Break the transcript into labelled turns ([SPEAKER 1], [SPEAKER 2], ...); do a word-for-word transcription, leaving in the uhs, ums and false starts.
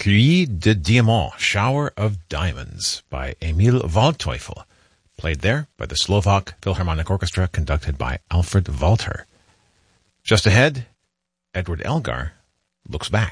[SPEAKER 1] Pluie de Diamants, Shower of Diamonds by Emil Waldteufel, played there by the Slovak Philharmonic Orchestra conducted by Alfred Walter. Just ahead, Edward Elgar looks back.